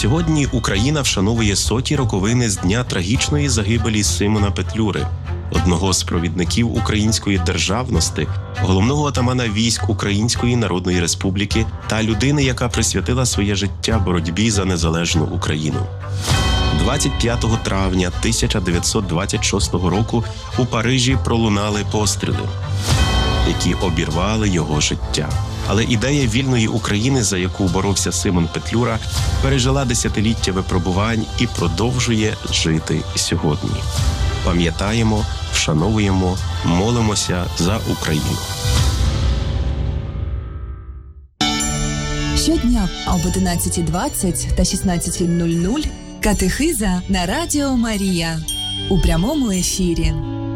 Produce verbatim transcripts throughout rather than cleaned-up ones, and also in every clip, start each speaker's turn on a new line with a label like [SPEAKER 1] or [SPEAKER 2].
[SPEAKER 1] Сьогодні Україна вшановує соті роковини з дня трагічної загибелі Симона Петлюри, одного з провідників української державності, головного отамана військ Української Народної Республіки та людини, яка присвятила своє життя боротьбі за незалежну Україну. двадцять п'ятого травня тисяча дев'ятсот двадцять шостого року у Парижі пролунали постріли, які обірвали його життя. Але ідея вільної України, за яку боровся Симон Петлюра, пережила десятиліття випробувань і продовжує жити сьогодні. Пам'ятаємо, вшановуємо, молимося за Україну.
[SPEAKER 2] Щодня об одинадцятій двадцять та шістнадцятій нуль нуль катехиза на Радіо Марія у прямому ефірі.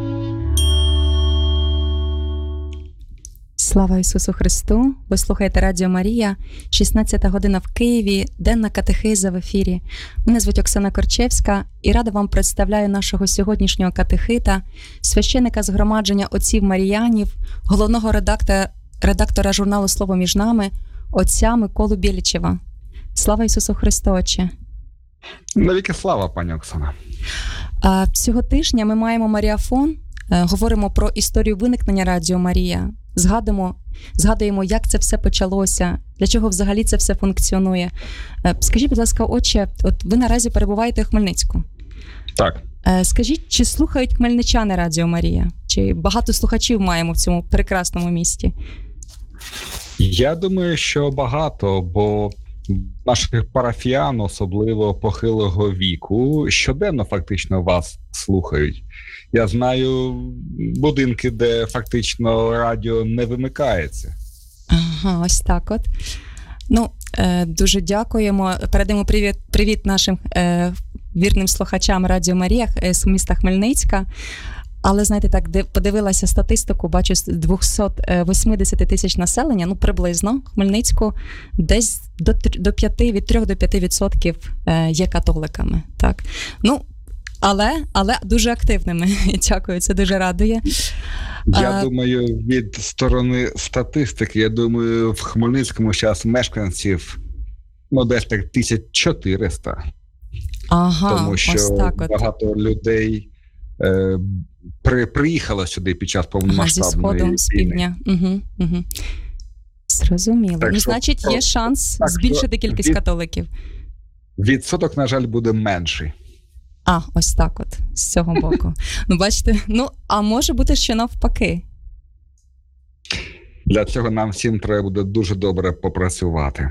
[SPEAKER 3] Слава Ісусу Христу! Ви слухаєте Радіо Марія, шістнадцята година в Києві, денна катехиза в ефірі. Мене звуть Оксана Корчевська і рада вам представляю нашого сьогоднішнього катехита, священика згромадження отців Маріянів, головного редактора, редактора журналу «Слово між нами», отця Миколу Білічева. Слава Ісусу Христу, отче!
[SPEAKER 4] Навіки слава, пані Оксана!
[SPEAKER 3] А, цього тижня ми маємо Маріафон, говоримо про історію виникнення Радіо Марія. Згадуємо, згадуємо, як це все почалося, для чого взагалі це все функціонує. Скажіть, будь ласка, отче, от ви наразі перебуваєте в Хмельницьку.
[SPEAKER 4] Так.
[SPEAKER 3] Скажіть, чи слухають хмельничани Радіо Марія? Чи багато слухачів маємо в цьому прекрасному місті?
[SPEAKER 4] Я думаю, що багато, бо наших парафіян, особливо похилого віку, щоденно фактично вас слухають. Я знаю будинки, де фактично радіо не вимикається.
[SPEAKER 3] Ага, ось так от. Ну, е, дуже дякуємо. Передаємо привіт, привіт нашим е, вірним слухачам Радіо Марія з міста Хмельницька. Але, знаєте, так, подивилася статистику, бачу, з двісті вісімдесят тисяч населення, ну, приблизно, Хмельницьку, десь до, до п'яти, від трьох до п'яти відсотків є католиками, так. Ну, але, але дуже активними. Дякую, це дуже радує.
[SPEAKER 4] Я
[SPEAKER 3] а,
[SPEAKER 4] думаю, від сторони статистики, я думаю, в Хмельницькому зараз мешканців, ну, десь так тисяч чотириста.
[SPEAKER 3] Ага,
[SPEAKER 4] тому що
[SPEAKER 3] ось так от.
[SPEAKER 4] Багато людей е, при, приїхало сюди під час повномасштабної
[SPEAKER 3] ага, зі Сходу, з півдня. Угу, угу. Зрозуміло. Так, ну, що, значить, є шанс так, збільшити кількість від, католиків.
[SPEAKER 4] Відсоток, на жаль, буде менший.
[SPEAKER 3] А, ось так от, з цього боку. Ну, бачите, ну, а може бути ще навпаки.
[SPEAKER 4] Для цього нам всім треба буде дуже добре попрацювати.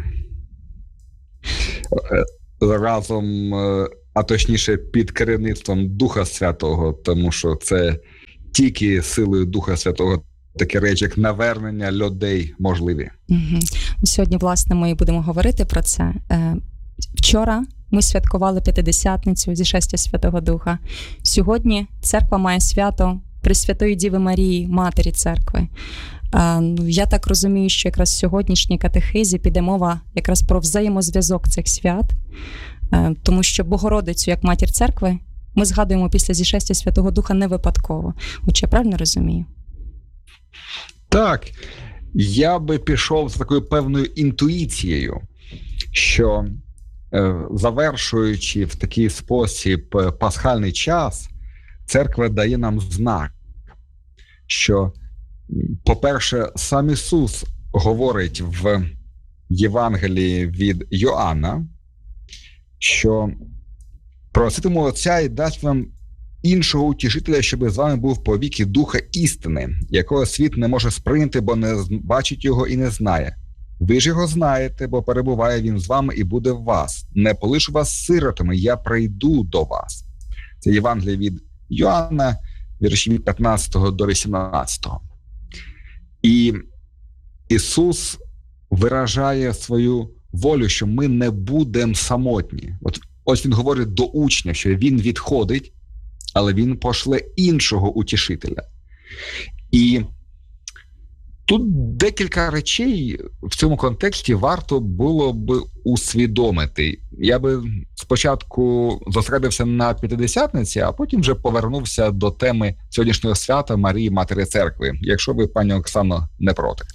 [SPEAKER 4] Разом, а точніше під керівництвом Духа Святого, тому що це тільки силою Духа Святого такі речі, як навернення людей можливі.
[SPEAKER 3] Угу. Сьогодні, власне, ми будемо говорити про це. Вчора ми святкували П'ятидесятницю зішестя Святого Духа. Сьогодні церква має свято Пресвятої Діви Марії, Матері Церкви. Я так розумію, що якраз в сьогоднішній катехизі піде мова якраз про взаємозв'язок цих свят, тому що Богородицю, як Матір Церкви, ми згадуємо після зішестя Святого Духа не випадково. Чи я правильно розумію?
[SPEAKER 4] Так. Я би пішов з такою певною інтуїцією, що завершуючи в такий спосіб пасхальний час, церква дає нам знак, що, по-перше, сам Ісус говорить в Євангелії від Йоанна, що проситиму Отця і дасть вам іншого утішителя, щоб з вами був повіки Духа істини, якого світ не може сприйняти, бо не бачить його і не знає. Ви ж його знаєте, бо перебуває він з вами і буде в вас. Не полишу вас сиротами, я прийду до вас. Це Євангеліє від Йоанна, вірші від п'ятнадцятого до вісімнадцятого. І Ісус виражає свою волю, що ми не будемо самотні. От, ось він говорить до учня, що він відходить, але він пошле іншого утішителя. І тут декілька речей в цьому контексті варто було б усвідомити. Я би спочатку зосередився на П'ятидесятниці, а потім вже повернувся до теми сьогоднішнього свята Марії, Матері Церкви, якщо ви, пані Оксано, не проти.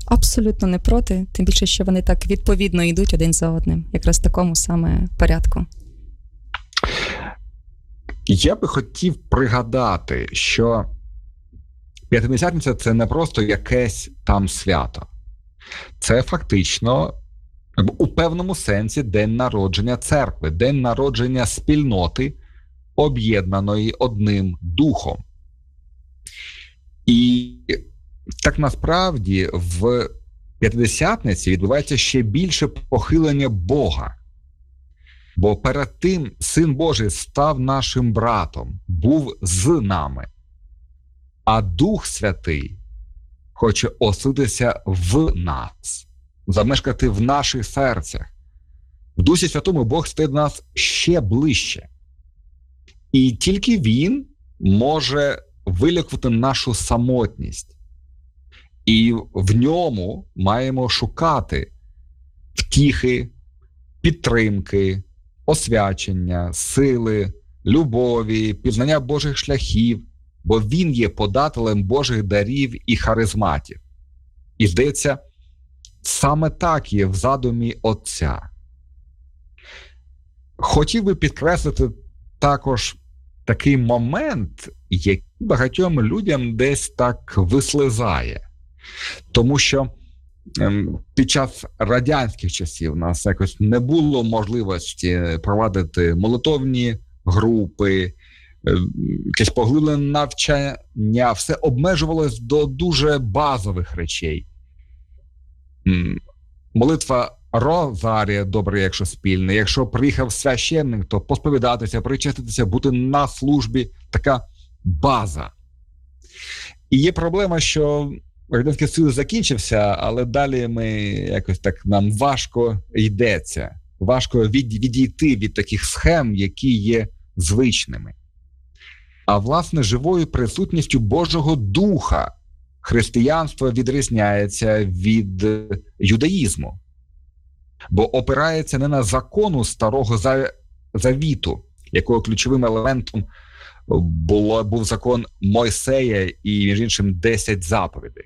[SPEAKER 3] Абсолютно не проти, тим більше, що вони так відповідно йдуть один за одним, якраз в такому саме порядку.
[SPEAKER 4] Я би хотів пригадати, що П'ятидесятниця – це не просто якесь там свято. Це фактично у певному сенсі день народження церкви, день народження спільноти, об'єднаної одним духом. І так насправді в П'ятидесятниці відбувається ще більше похилення Бога. Бо перед тим Син Божий став нашим братом, був з нами. А Дух Святий хоче оселитися в нас, замешкати в наших серцях. В Дусі Святому Бог стоїть до нас ще ближче. І тільки Він може вилікувати нашу самотність. І в ньому маємо шукати втіхи, підтримки, освячення, сили, любові, пізнання Божих шляхів, бо Він є подателем Божих дарів і харизматів. І, здається, саме так є в задумі Отця. Хотів би підкреслити також такий момент, який багатьом людям десь так вислизає. Тому що ем, під час радянських часів у нас якось не було можливості провадити молитовні групи, ем, якесь поглиблене навчання, все обмежувалось до дуже базових речей. Ем, молитва Розарія, добре, якщо спільне. Якщо приїхав священник, то посповідатися, причаститися, бути на службі. Така база. І є проблема, що Радянський Союз закінчився, але далі ми якось так, нам важко йдеться. Важко від, відійти від таких схем, які є звичними. А, власне, живою присутністю Божого Духа християнство відрізняється від юдаїзму. Бо опирається не на закону Старого Завіту, якого ключовим елементом було, був закон Мойсея і, між іншим, десять заповідей.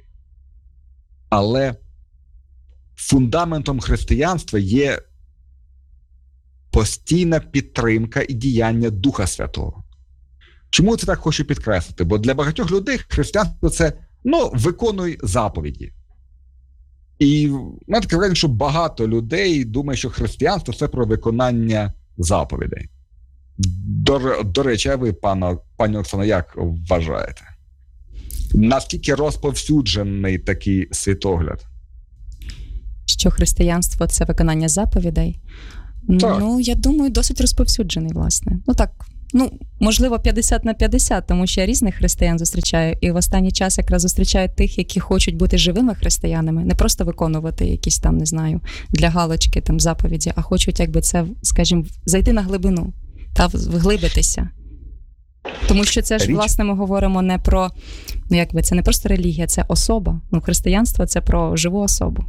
[SPEAKER 4] Але фундаментом християнства є постійна підтримка і діяння Духа Святого. Чому це так хочу підкреслити? Бо для багатьох людей християнство – це, ну, виконуй заповіді. І в мене таке враження, що багато людей думає, що християнство – це про виконання заповідей. До, до речі, а ви, пане, пані Оксано, як вважаєте? Наскільки розповсюджений такий світогляд?
[SPEAKER 3] Що християнство – це виконання заповідей?
[SPEAKER 4] Так.
[SPEAKER 3] Ну, я думаю, досить розповсюджений, власне. Ну так, ну, можливо, п'ятдесят на п'ятдесят, тому що я різних християн зустрічаю, і в останній час якраз зустрічаю тих, які хочуть бути живими християнами, не просто виконувати якісь там, не знаю, для галочки там заповіді, а хочуть, якби це, скажімо, зайти на глибину та вглибитися. Тому що це ж,
[SPEAKER 4] Річ.
[SPEAKER 3] власне, ми говоримо не про, ну, якби, це не просто релігія, це особа. Ну, християнство – це про живу особу.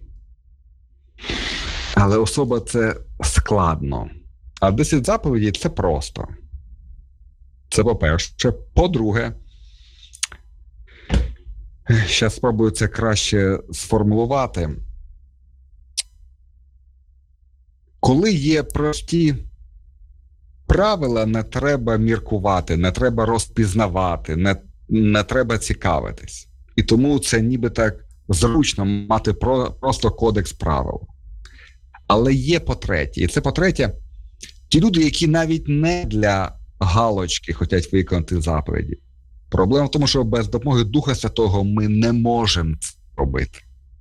[SPEAKER 4] Але особа – це складно. А десять заповідей – це просто. Це по-перше. По-друге, ще спробую це краще сформулювати. Коли є прості правила, не треба міркувати, не треба розпізнавати, не, не треба цікавитись. І тому це ніби так зручно мати про, просто кодекс правил. Але є по-третє. І це по-третє, ті люди, які навіть не для галочки хочуть виконати заповіді. Проблема в тому, що без допомоги Духа Святого ми не можемо це робити.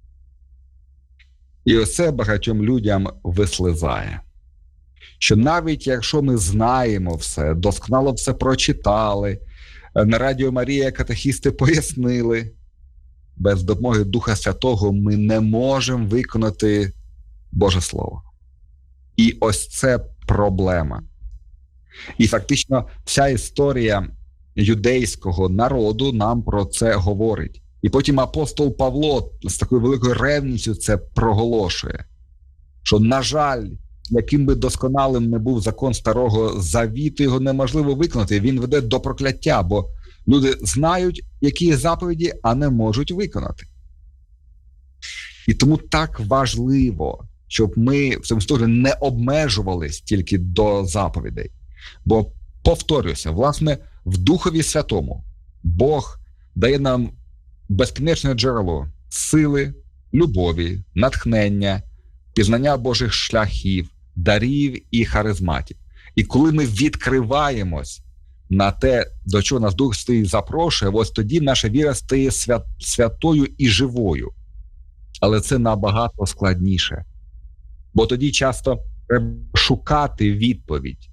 [SPEAKER 4] І ось це багатьом людям вислизає. Що навіть якщо ми знаємо все, досконало все прочитали, на Радіо Марія катехісти пояснили, без допомоги Духа Святого ми не можемо виконати Боже Слово. І ось це проблема. І фактично вся історія юдейського народу нам про це говорить. І потім апостол Павло з такою великою ревністю це проголошує. Що, на жаль, яким би досконалим не був закон Старого Завіту, його неможливо виконати. Він веде до прокляття, бо люди знають, які заповіді, а не можуть виконати. І тому так важливо, щоб ми в цьому історії не обмежувались тільки до заповідей. Бо, повторюся, власне, в Духові Святому Бог дає нам безкінечне джерело сили, любові, натхнення, пізнання Божих шляхів, дарів і харизматів. І коли ми відкриваємось на те, до чого нас Дух Святий запрошує, ось тоді наша віра стає свят, святою і живою. Але це набагато складніше. Бо тоді часто треба шукати відповідь.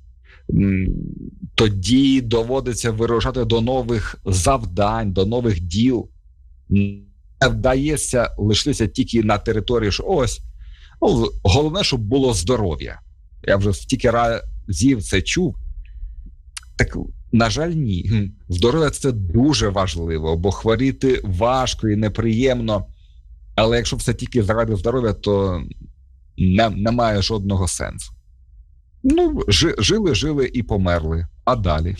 [SPEAKER 4] Тоді доводиться вирушати до нових завдань, до нових діл. Не вдається лишитися тільки на території, що ось, ну, головне, щоб було здоров'я. Я вже стільки разів це чув. Так, на жаль, ні. Здоров'я – це дуже важливо, бо хворіти важко і неприємно. Але якщо все тільки заради здоров'я, то не, немає жодного сенсу. Ну, жили, жили і померли. А далі?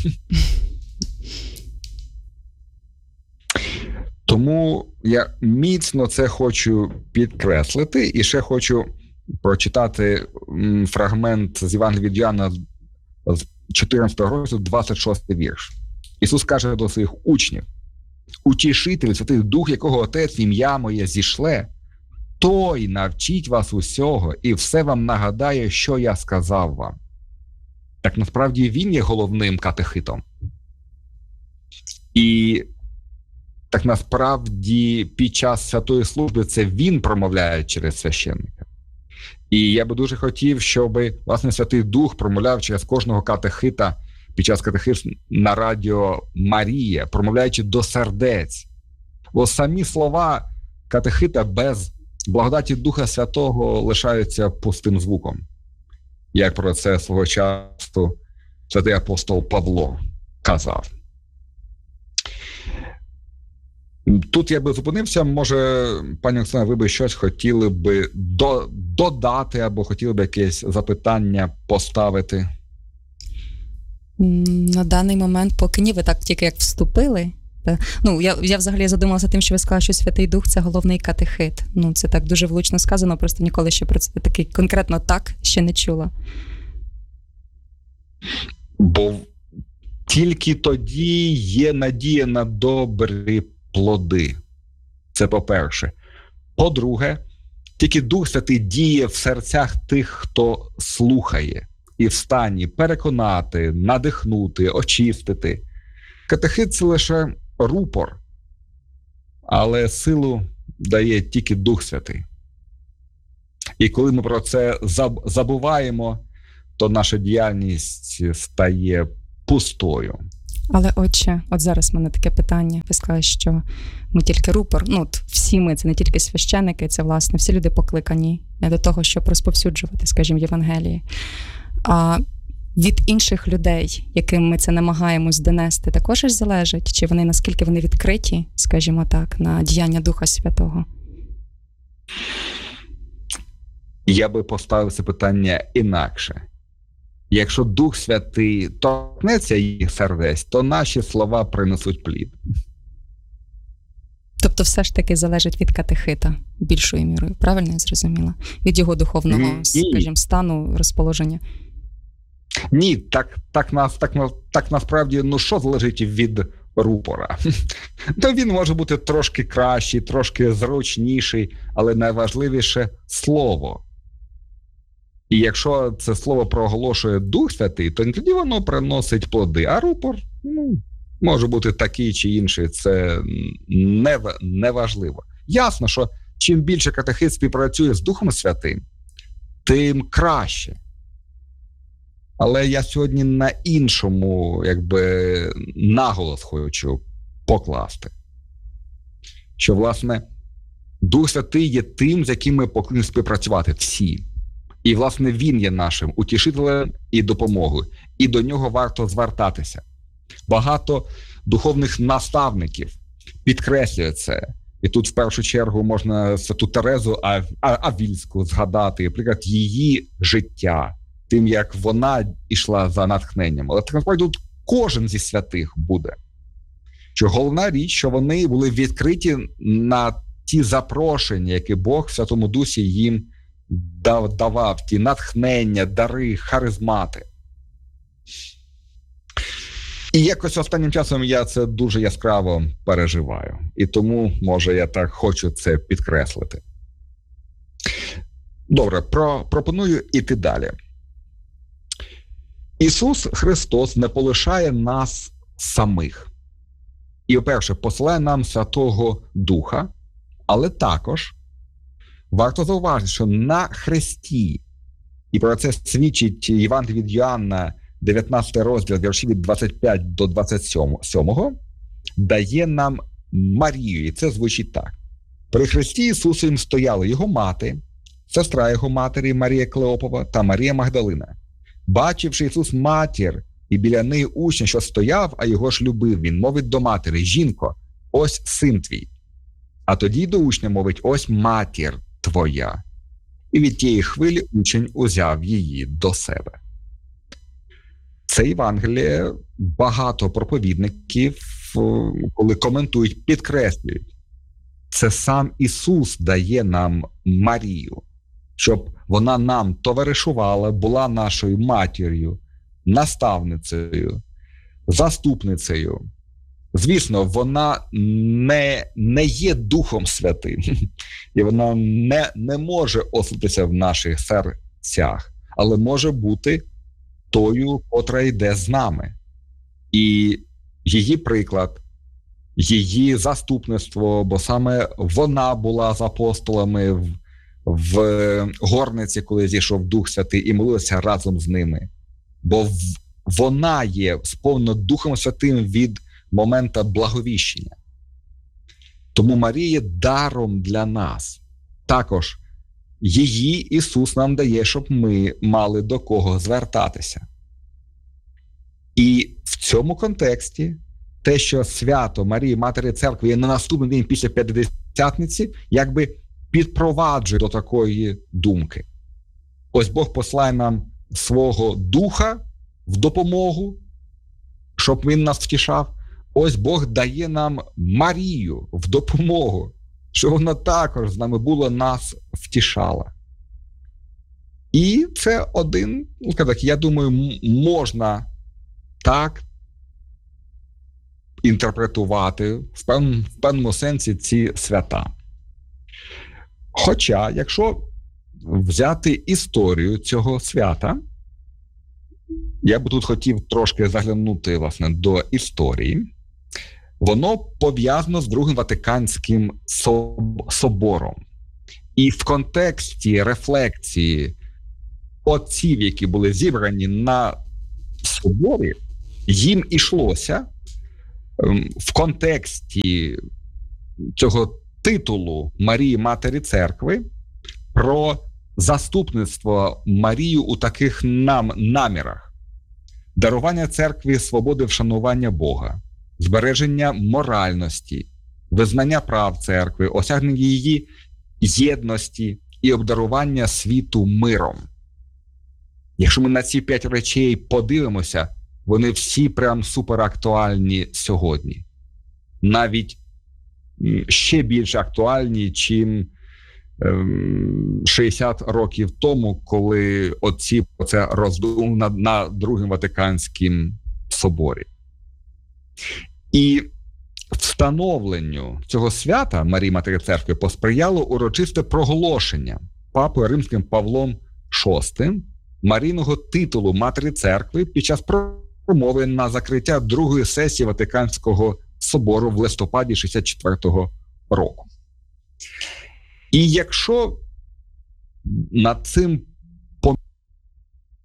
[SPEAKER 4] Тому я міцно це хочу підкреслити. І ще хочу прочитати фрагмент з Євангелія від Йоанна з чотирнадцятого розділу, двадцять шостий вірш. Ісус каже до своїх учнів: «Утішитель, Святий Дух, якого Отець в ім'я моє зішле, той навчить вас усього і все вам нагадає, що я сказав вам». Так насправді він є головним катехитом. І так насправді під час святої служби це він промовляє через священника. І я би дуже хотів, щоб, власне, Святий Дух промовляв через кожного катехита під час катехизу на радіо Марія, промовляючи до сердець. Бо самі слова катехита без благодаті Духа Святого лишаються пустим звуком. Як про це свого часу святий апостол Павло казав. Тут я би зупинився, може, пані Оксана, ви би щось хотіли би до, додати або хотіли б якесь запитання поставити?
[SPEAKER 3] На даний момент поки ні, ви так тільки як вступили. Ну, я, я взагалі задумалася тим, що ви сказали, що Святий Дух – це головний катехит. Ну, це так дуже влучно сказано, просто ніколи ще про це такий конкретно так ще не чула.
[SPEAKER 4] Бо тільки тоді є надія на добрі плоди. Це по-перше. По-друге, тільки Дух Святий діє в серцях тих, хто слухає, і в стані переконати, надихнути, очистити. Катехит – це лише рупор, але силу дає тільки Дух Святий. І коли ми про це забуваємо, то наша діяльність стає пустою. Але,
[SPEAKER 3] отче, от зараз в мене таке питання. Ви сказали, що ми тільки рупор. Ну, от всі ми, це не тільки священики, це, власне, всі люди покликані до того, щоб розповсюджувати, скажімо, Євангеліє. А від інших людей, яким ми це намагаємось донести, також ж залежить, чи вони, наскільки вони відкриті, скажімо так, на діяння Духа Святого?
[SPEAKER 4] Я би поставив це питання інакше. Якщо Дух Святий торкнеться їх сердець, то наші слова принесуть плід.
[SPEAKER 3] Тобто все ж таки залежить від катехита більшою мірою, правильно я зрозуміла? Від його духовного, Ні. скажімо, стану, розположення.
[SPEAKER 4] Ні, так, так, так, так, так насправді, ну що залежить від рупора? То він може бути трошки кращий, трошки зручніший, але найважливіше – слово. І якщо це слово проголошує Дух Святий, то тоді воно приносить плоди. А рупор, ну, може бути такий чи інший, це не, не важливо. Ясно, що чим більше катехит співпрацює з Духом Святим, тим краще. Але я сьогодні на іншому, якби, наголос хочу покласти. Що, власне, Дух Святий є тим, з яким ми повинні співпрацювати всі. І, власне, він є нашим утішителем і допомогою. І до нього варто звертатися. Багато духовних наставників підкреслює це. І тут, в першу чергу, можна Святу Терезу Авільську згадати, наприклад, її життя, тим, як вона йшла за натхненням. Але, так насправді, тут кожен зі святих буде. Що головна річ, що вони були відкриті на ті запрошення, які Бог в Святому Дусі їм давав, ті натхнення, дари, харизмати. І якось останнім часом я це дуже яскраво переживаю. І тому, може, я так хочу це підкреслити. Добре, про, пропоную іти далі. Ісус Христос не полишає нас самих. І, по-перше, посилає нам Святого Духа, але також варто зауважити, що на хресті, і про це свідчить Євангеліє від Йоанна, дев'ятнадцятий розділ, вірші від двадцять п'ятого до двадцять сьомого, дає нам Марію, і це звучить так. При хресті Ісусовім стояли його мати, сестра його матері Марія Клеопова та Марія Магдалина. Бачивши Ісус матір і біля неї учня, що стояв, а його ж любив, він мовить до матері: «Жінко, ось син твій». А тоді до учня мовить: «Ось матір твоя». І від тієї хвилі учень узяв її до себе. Це Євангеліє багато проповідників, коли коментують, підкреслюють. Це сам Ісус дає нам Марію, щоб вона нам товаришувала, була нашою матір'ю, наставницею, заступницею. Звісно, вона не, не є Духом Святим, і вона не, не може оселитися в наших серцях, але може бути тою, котра йде з нами. І її приклад, її заступництво, бо саме вона була з апостолами в, в горниці, коли зійшов Дух Святий, і молилася разом з ними. Бо в, вона є сповнена Духом Святим від моменту благовіщення. Тому Марія є даром для нас. Також її Ісус нам дає, щоб ми мали до кого звертатися. І в цьому контексті те, що свято Марії, Матері Церкви, є на наступний день після П'ятдесятниці, якби підпроваджує до такої думки. Ось Бог посилає нам свого Духа в допомогу, щоб він нас втішав. Ось Бог дає нам Марію в допомогу, щоб вона також з нами була, нас втішала. І це один, ну, так, я думаю, можна так інтерпретувати в певному, в певному сенсі ці свята. Хоча, якщо взяти історію цього свята, я би тут хотів трошки заглянути, власне, до історії. Воно пов'язано з Другим Ватиканським собором. І в контексті рефлексії отців, які були зібрані на соборі, їм ішлося в контексті цього титулу Марії Матері Церкви про заступництво Марії у таких нам намірах: дарування церкві свободи вшанування Бога, збереження моральності, визнання прав церкви, осягнення її єдності і обдарування світу миром. Якщо ми на ці п'ять речей подивимося, вони всі прям суперактуальні сьогодні. Навіть ще більш актуальні, чим шістдесят років тому, коли отці це роздумували на, на Другим Ватиканським соборі. І встановленню цього свята Марії Матері Церкви посприяло урочисте проголошення Папою Римським Павлом шостим Марійного титулу Матері Церкви під час промови на закриття другої сесії Ватиканського собору в листопаді шістдесят четвертого року. І якщо над цим